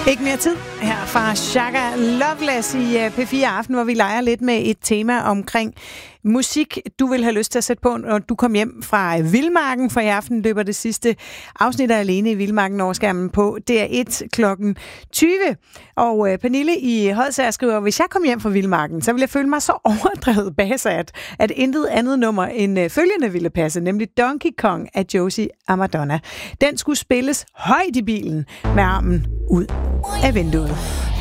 Ikke mere tid her fra Shaka Loveless i P4 Aften, hvor vi leger lidt med et tema omkring musik, du vil have lyst til at sætte på, når du kom hjem fra Vildmarken, for i aften løber det sidste afsnit af Alene i Vildmarken over skærmen på DR1 klokken 20. Og Pernille i Hodsager skriver, hvis jeg kom hjem fra Vildmarken, så ville jeg føle mig så overdrevet basat, at intet andet nummer end følgende ville passe, nemlig Donkey Kong af Josie og Madonna. Den skulle spilles højt i bilen med armen ud af vinduet.